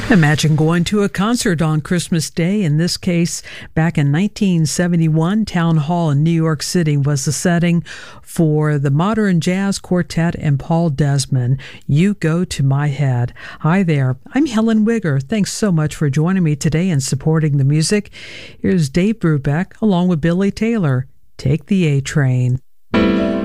Imagine going to a concert on Christmas Day. In this case, back in 1971, Town Hall in New York City was the setting for the Modern Jazz Quartet and Paul Desmond, You Go to My Head. Hi there, I'm Helen Wigger. Thanks so much for joining me today and supporting the music. Here's Dave Brubeck along with Billy Taylor. Take the A Train.